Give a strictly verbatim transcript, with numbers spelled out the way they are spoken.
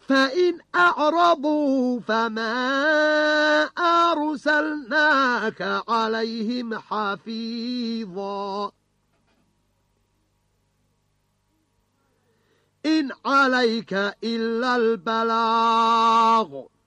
فإن أعرضوا فما أرسلناك عليهم حفيظا إن عليك إلا البلاغ